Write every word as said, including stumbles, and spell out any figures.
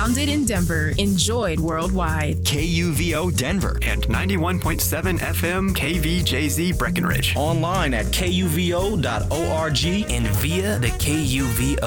Founded in Denver, enjoyed worldwide. K U V O Denver and ninety-one point seven F M K V J Z Breckenridge. Online at K U V O dot org and via the K U V O